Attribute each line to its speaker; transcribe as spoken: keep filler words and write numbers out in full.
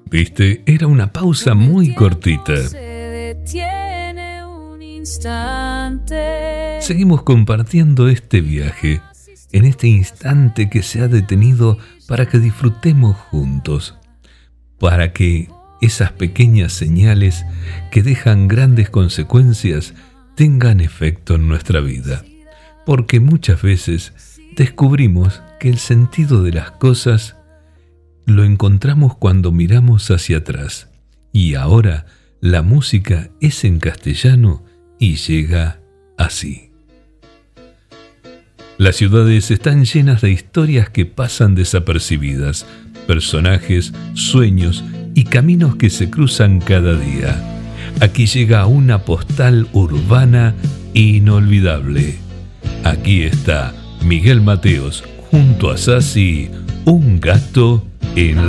Speaker 1: ¿Viste? Era una pausa muy cortita. Seguimos compartiendo este viaje, en este instante que se ha detenido para que disfrutemos juntos, para que esas pequeñas señales que dejan grandes consecuencias tengan efecto en nuestra vida. Porque muchas veces descubrimos que el sentido de las cosas lo encontramos cuando miramos hacia atrás. Y ahora la música es en castellano y llega así. Las ciudades están llenas de historias que pasan desapercibidas, personajes, sueños y caminos que se cruzan cada día. Aquí llega una postal urbana inolvidable. Aquí está Miguel Mateos junto a Sassi, Un gato en